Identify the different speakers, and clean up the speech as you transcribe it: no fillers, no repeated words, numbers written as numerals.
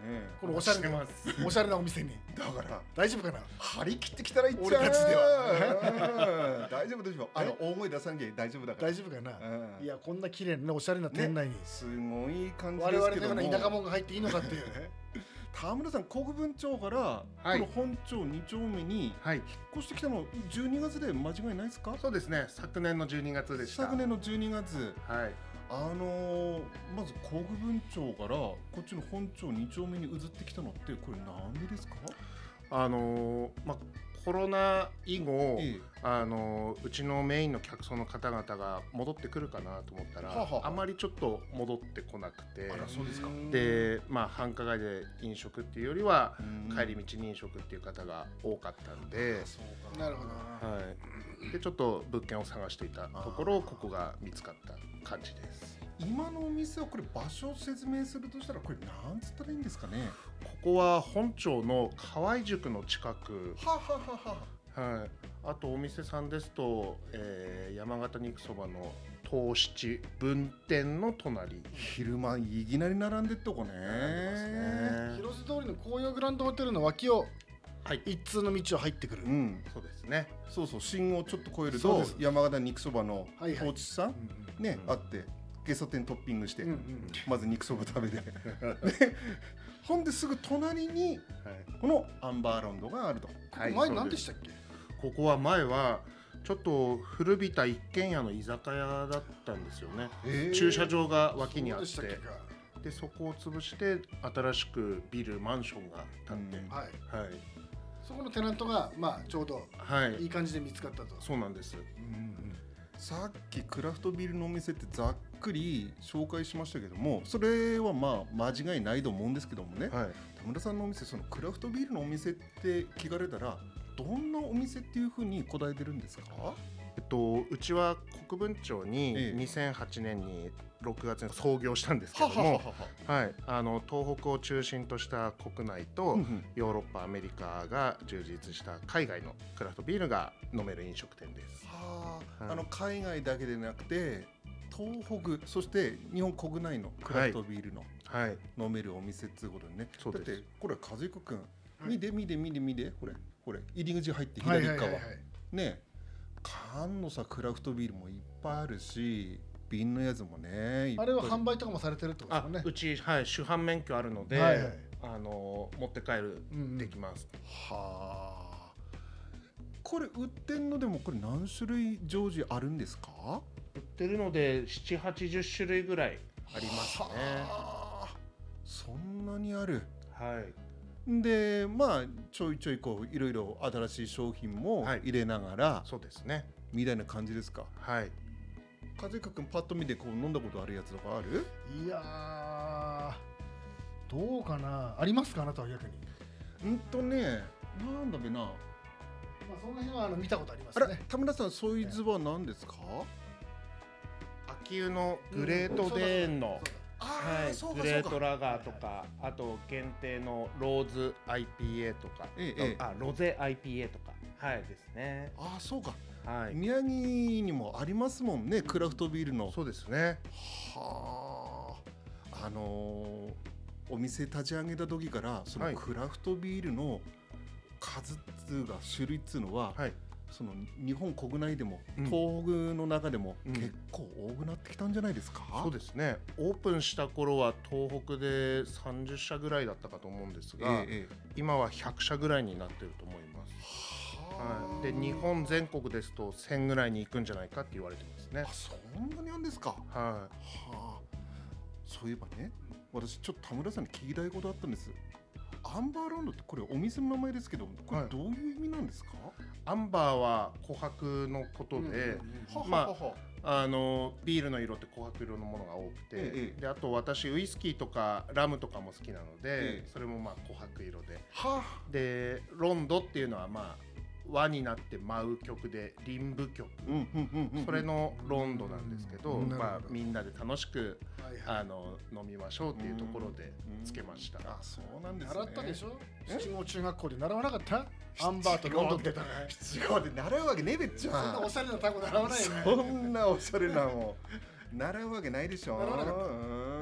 Speaker 1: このおしゃれなおしゃれなお店に。
Speaker 2: だから
Speaker 1: 大丈夫かな。
Speaker 2: 張り切ってきたらいっちゃう。
Speaker 1: 俺たちで
Speaker 2: は大丈夫でしょ。大声出さなきゃ大丈夫だから。
Speaker 1: 大丈夫かな。いやこんな綺麗なおしゃれな店内に
Speaker 2: すごい感じですけども、
Speaker 1: 我々のような田舎者が入っていいのかっていうね。
Speaker 2: 田村さん、国分町からこの本町2丁目に引っ越してきたの12月で間違いないですか？
Speaker 3: そうですね、昨年の12月でした。
Speaker 2: 昨年の12月。
Speaker 3: はい。
Speaker 2: まず国分町からこっちの本町2丁目に移ってきたのってこれなんでですか？
Speaker 3: コロナ以後、うちのメインの客層の方々が戻ってくるかなと思ったら、あまりちょっと戻ってこなくて、
Speaker 2: そうですか。
Speaker 3: で、繁華街で飲食っていうよりは帰り道に飲食っていう方が多かったんで、
Speaker 1: なるほど。
Speaker 3: はい。でちょっと物件を探していたところ、ここが見つかった感じです。
Speaker 2: 今のお店はこれ場所を説明するとしたらこれなんつったらいいんですかね？
Speaker 3: ここは本町の河合宿の近く。はい。あとお店さんですと、山形肉そばの東七分店の隣。
Speaker 2: 昼間いきなり並んでっとこね。
Speaker 1: 広瀬通りの紅葉グランドホテルの脇を一通の道を入ってくる。
Speaker 3: そうですね。
Speaker 2: そうそう、信号ちょっと越えると山形肉そばの東七さんねあって、ゲソ天トッピングして、まず肉そば食べてほんですぐ隣にこのアンバーロンドがあると。
Speaker 1: 前何でしたっけ？
Speaker 3: ここは前はちょっと古びた一軒家の居酒屋だったんですよね。駐車場が脇にあって、でそこを潰して新しくビルマンションが建って、
Speaker 1: そこのテナントがちょうどいい感じで見つかったと。
Speaker 3: そうなんです。
Speaker 2: さっきクラフトビールのお店ってざっくり紹介しましたけども、それは間違いないと思うんですけどもね、田村さんのお店、そのクラフトビールのお店って聞かれたらどんなお店っていうふうに答えてるんですか？
Speaker 3: うちは国分町に2008年に6月に創業したんですけども、東北を中心とした国内とヨーロッパ、アメリカが充実した海外のクラフトビールが飲める飲食店です。
Speaker 2: 海外だけでなくて東北、そして日本国内のクラフトビールの飲めるお店っていうことでね。だってこれ和彦君、見てこれ入り口入って左側ね、缶のクラフトビールもいっぱいあるし、瓶のやつもね。
Speaker 1: あれは販売とかもされてるってことですかね？
Speaker 3: うち主販免許あるので、持って帰るできます。
Speaker 2: これ売ってんのでもこれ何種類常時あるんですか？
Speaker 3: 売ってるので7、80種類ぐらいありますね。
Speaker 2: そんなにある。でちょいちょいいろいろ新しい商品も入れながら、
Speaker 3: そうですね、
Speaker 2: みたいな感じですか？和彦君パッと見て飲んだことあるやつとかある？
Speaker 1: いやどうかな、ありますか？あなたは逆に。
Speaker 2: なんだべな、
Speaker 1: その辺は見たことありますね。
Speaker 2: 田村さん、そいつは何ですか？
Speaker 3: 秋湯のグレートデーンのグレートラガーとか、あと限定のローズ IPA とか、ロゼ IPA とかですね。
Speaker 2: そうか。宮城にもありますもんね、クラフトビールの。
Speaker 3: そうですね。
Speaker 2: お店立ち上げた時からそのクラフトビールの数種類っていうのは、その日本国内でも東北の中でも結構多くなってきたんじゃないですか？
Speaker 3: そうですね。オープンした頃は東北で30社ぐらいだったかと思うんですが、今は100社ぐらいになってると思います。で日本全国ですと1000ぐらいに行くんじゃないかって言われてますね。
Speaker 2: そんなにあるんですか？そういえばね、私ちょっと田村さんに聞きたいことあったんです。アンバーランドってこれお店の名前ですけど、これどういう意味なんですか？
Speaker 3: アンバーは琥珀のことで、ビールの色って琥珀色のものが多くて、であと私ウイスキーとかラムとかも好きなので、それも琥珀色で、でロンドっていうのは輪になって舞う曲でリンブ曲、それのロンドなんですけど、みんなで楽しく飲みましょうっていうところでつけました。
Speaker 2: そうなんですね。
Speaker 1: 習ったでしょ？七号中学校で習わなかった？アンバーとロンドって言ったね。
Speaker 2: 七号で習うわけねえべっちゃん。
Speaker 1: そんなおしゃれな単語習わないよね。
Speaker 2: そんなおしゃれなもん習うわけないでしょ。
Speaker 1: 習わなかった。